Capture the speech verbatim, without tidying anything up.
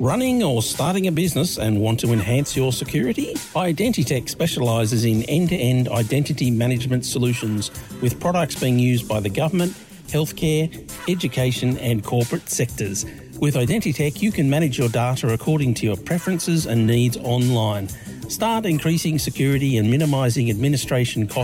Running or starting a business and want to enhance your security? Identitech specialises in end-to-end identity management solutions with products being used by the government, healthcare, education and corporate sectors. With Identitech, you can manage your data according to your preferences and needs online. Start increasing security and minimising administration costs